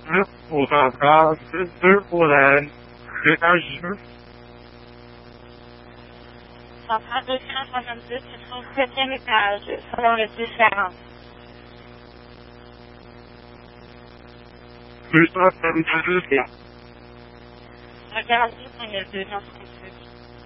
我刚刚是过来réagir. En train de 562, c'est son 7e étage, selon les différences. C'est ça, ça me fait. Regardez quand il y a 2 ans.